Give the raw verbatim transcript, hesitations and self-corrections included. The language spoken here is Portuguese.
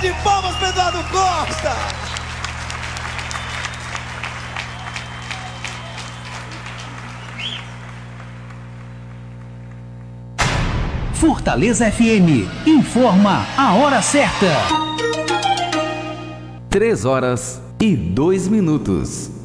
de palmas para Eduardo Costa. Fortaleza F M informa a hora certa. Três horas e dois minutos.